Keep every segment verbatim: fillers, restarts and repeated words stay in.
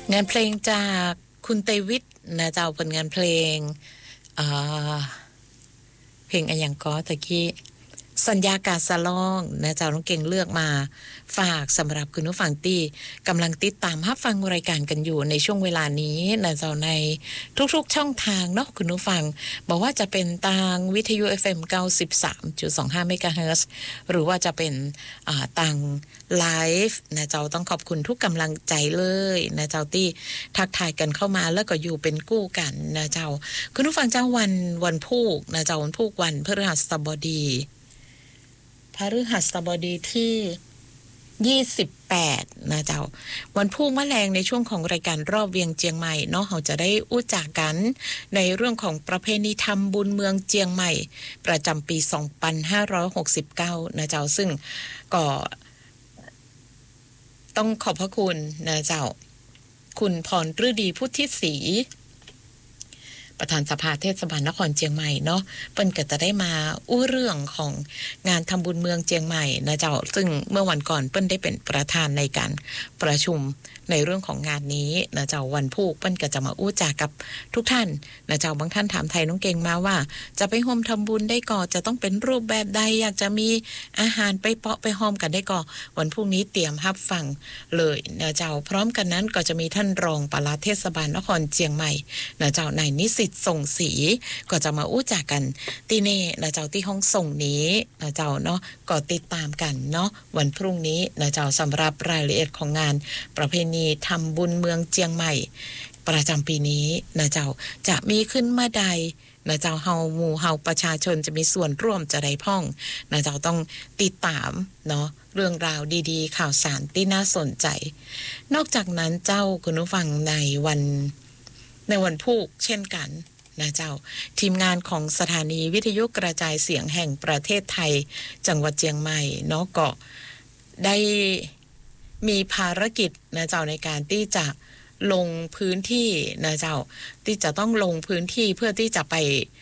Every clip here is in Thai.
งานเพลงจากคุณเตวิทนะเจ้าผลงานเพลงเอ่อเพลงอะยังก็ตะกี้สัญญากาสะล่องนะเจ้าน้องเก่งเลือกมาฝากสำหรับคุณผู้ฟังที่กำลังติดตามรับฟังรายการกันอยู่ในช่วงเวลานี้นะเจ้าในทุกๆช่องทางเนาะคุณผู้ฟังบอกว่าจะเป็นทางวิทยุ เอฟ เอ็ม เก้าสิบสามจุดสองห้า เมกะเฮิรตซ์หรือว่าจะเป็นอ่าทางไลฟ์นะเจ้าต้องขอบคุณทุกกำลังใจเลยนะเจ้าที่ทักทายกันเข้ามาแล้วก็อยู่เป็นกู้กันนะเจ้าคุณผู้ฟังเจ้าวันวันพุธนะเจ้าวันพุธวันพฤหัสบดีพฤหัสบดีที่ยี่สิบแปดนะเจ้าวันพุธมะแรงในช่วงของรายการรอบเวียงเจียงใหม่เนาะเราจะได้อู้จักกันในเรื่องของประเพณีทำบุญเมืองเจียงใหม่ประจำปีสองพันห้าร้อยหกสิบเก้านะเจ้าซึ่งก็ต้องขอบพระคุณนะเจ้าคุณพรฤดีพุทธิศรีประธานสภาเทศบาลนครเชียงใหม่เนาะเปิ้นก็จะได้มาอู้เรื่องของงานทำบุญเมืองเชียงใหม่นะเจ้าซึ่งเมื่อวันก่อนเปิ้นได้เป็นประธานในการประชุมในเรื่องของงานนี้นะเจ้าวันพุธเปิ้นก็จะมาอู้จากับทุกท่านนะเจ้าบางท่านถามไทยน้องเก่งมาว่าจะไปโฮมทำบุญได้ก่อจะต้องเป็นรูปแบบใดอยากจะมีอาหารไปเปาะไปโฮมกันได้ก่อวันพรุ่งนี้เตรียมรับฟังเลยนะเจ้าพร้อมกันนั้นก็จะมีท่านรองปลัดเทศบาลนครเชียงใหม่นะเจ้านายนิสิตส่งศรีก็จะมาอู้จากันที่นี่นะเจ้าที่ห้องส่งนี้นะเจ้าเนาะก็ติดตามกันเนาะวันพรุ่งนี้นะเจ้าสำหรับรายละเอียดของงานประเพณีทำบุญเมืองเจียงใหม่ประจำปีนี้นะเจ้าจะมีขึ้นเมื่อใดนะเจ้าเฮาหมู่เฮาประชาชนจะมีส่วนร่วมจะได้พ่องนะเจ้าต้องติดตามเนาะเรื่องราวดีๆข่าวสารที่น่าสนใจนอกจากนั้นเจ้าคุณผู้ฟังในวันในวันพุธเช่นกันนะเจ้าทีมงานของสถานีวิทยุกระจายเสียงแห่งประเทศไทยจังหวัดเชียงใหม่เนาะก็ได้มีภารกิจนะเจ้าในการที่จะลงพื้นที่นะเจ้าที่จะต้องลงพื้นที่เพื่อที่จะไป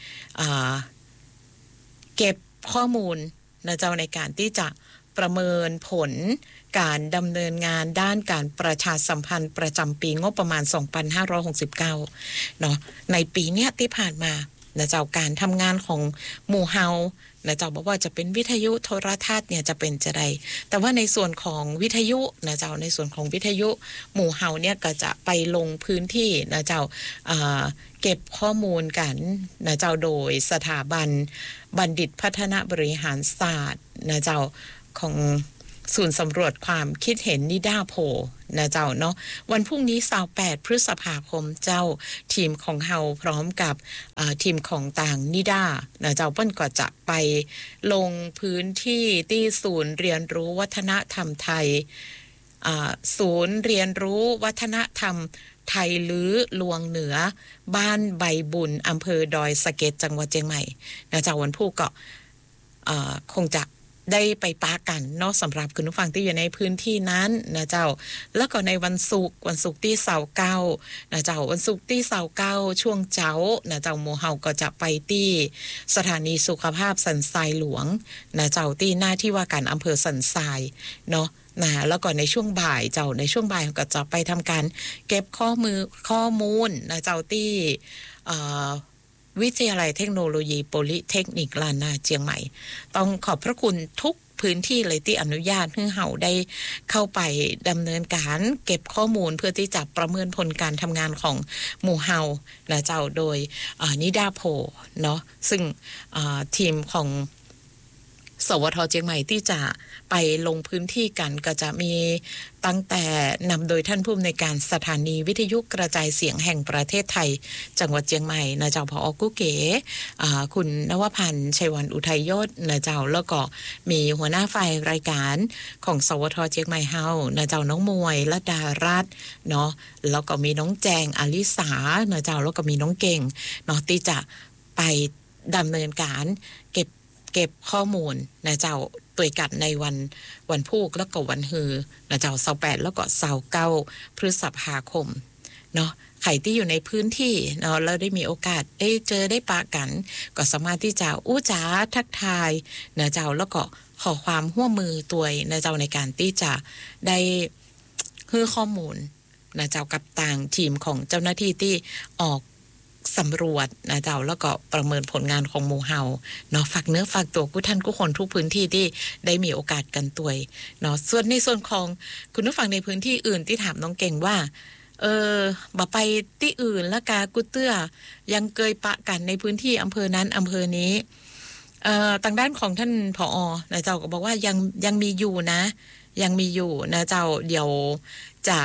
เก็บข้อมูลนะเจ้าในการที่จะประเมินผลการดำเนินงานด้านการประชาสัมพันธ์ประจำปีงบประมาณสองพันห้าร้อยหกสิบเก้าเนาะในปีเนี้ยที่ผ่านมานะเจ้าการทำงานของหมู่เฮานะเจ้าบอกว่าจะเป็นวิทยุโทรทัศน์เนี่ยจะเป็นจะใดแต่ว่าในส่วนของวิทยุนะเจ้าในส่วนของวิทยุหมู่เฮาเนี่ยก็จะไปลงพื้นที่นะเจ้าอ่าเก็บข้อมูลกันนะเจ้าโดยสถาบันบัณฑิตพัฒนาบริหารศาสตร์นะเจ้าของศูนย์สำรวจความคิดเห็นนิด้าโพนะเจ้าเนาะวันพรุ่งนี้ยี่สิบแปดพฤษภาคมเจ้าทีมของเฮาพร้อมกับทีมของต่างนิด้านะเจ้าเปิ้นก็จะไปลงพื้นที่ที่ศูนย์เรียนรู้วัฒนธรรมไทยศูนย์เรียนรู้วัฒนธรรมไทยลื้อลวงเหนือบ้านใบบุญอำเภอดอยสะเก็ดจังหวัดเชียงใหม่นะเจ้าวันพุธก็คงจะได้ไปปากันเนาะสำหรับคุณผู้ฟังที่อยู่ในพื้นที่นั้นนะเจ้าแล้วก็ในวันศุกร์วันศุกร์ที่เสาร์เก้านะเจ้าวันศุกร์ที่เสาร์เก้าช่วงเช้านะเจ้าหมู่เฮาก็จะไปที่สถานีสุขภาพสันทรายหลวงนะเจ้าที่หน้าที่ว่าการอำเภอสันทรายเนาะนะแล้วก็ในช่วงบ่ายเจ้าในช่วงบ่ายก็จะไปทำการเก็บข้อมือข้อมูลนะเจ้าที่เอ่อวิทยาลัยเทคโนโลยีโพลิเทคนิคล้านนาเชียงใหม่ต้องขอบพระคุณทุกพื้นที่เลยที่อนุญาตให้เฮาได้เข้าไปดำเนินการเก็บข้อมูลเพื่อที่จะประเมินผลการทำงานของหมู่เฮานะเจ้าโดยนิดาโพเนาะซึ่งทีมของสวท.เชียงใหม่ที่จะไปลงพื้นที่กันก็จะมีตั้งแต่นำโดยท่านผู้อำนวยการสถานีวิทยุกระจายเสียงแห่งประเทศไทยจังหวัดเชียงใหม่นะเจ้าผอ.กุเก๋คุณนวพันธ์ชัยวันอุทัยยศนะเจ้าแล้วก็มีหัวหน้าฝ่ายรายการของสวท.เชียงใหม่เฮานะเจ้าน้องมวยลดารัตน์เนาะแล้วก็มีน้องแจงอลิสานะเจ้าแล้วก็มีน้องเก่งเนาะที่จะไปดำเนินการเก็บเก็บข้อมูลนะเจ้าตัวกันในวันวันพุธแล้วก็วันฮือนะเจ้ายี่สิบแปดแล้วก็ยี่สิบเก้าพฤษภาคมเนาะใครที่อยู่ในพื้นที่เนาะแล้วได้มีโอกาสได้เจอได้ปะกันก็สามารถที่จะอู้จ๋าทักทายนะเจ้าแล้วก็ขอความร่วมมือตัวนะเจ้าในการที่จะได้ให้ข้อมูลนะเจ้ากับต่างทีมของเจ้าหน้าที่ที่ออกสำรวจนะเจ้าแล้วก็ประเมินผลงานของหมู่เฮาเนาะฝากเนื้อฝากตัวกู้ท่านกู้คนทุกพื้นที่ที่ได้มีโอกาสกันตัวยเนาะส่วนในส่วนของคุณผู้ฟังในพื้นที่อื่นที่ถามน้องเก่งว่าเออบ่ไปที่อื่นละกากุเตื้อยังเกยปะกันในพื้นที่อำเภอนั้นอำเภอนี้เอ่อทางด้านของท่านผอ.นะเจ้าก็บอกว่ายังยังมีอยู่นะยังมีอยู่นะเจ้าเดี๋ยวจะ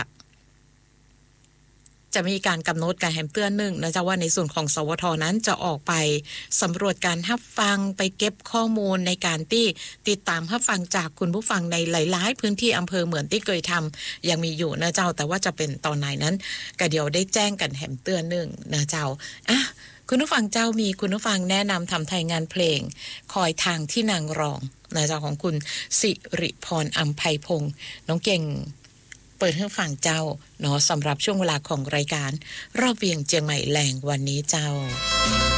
จะมีการกำหนดการแหมเตือนหนึ่งนะจ๊ะว่าในส่วนของสวทนั้นจะออกไปสำรวจการรับฟังไปเก็บข้อมูลในการที่ติดตามรับฟังจากคุณผู้ฟังในหลายๆพื้นที่อำเภอเหมือนที่เคยทำยังมีอยู่นะเจ้าแต่ว่าจะเป็นตอนไหนนั้นก็เดี๋ยวได้แจ้งกันแหมเตือนหนึ่งนะเจ้าอ่ะคุณผู้ฟังเจ้ามีคุณผู้ฟังแนะนำทำไทยงานเพลงคอยทางที่นางรองนะเจ้าของคุณสิริพรอำไพพงษ์น้องเก่งเปิดให้ฟังเจ้าเนาะสำหรับช่วงเวลาของรายการรอบเวียงเจียงใหม่แหล่งวันนี้เจ้า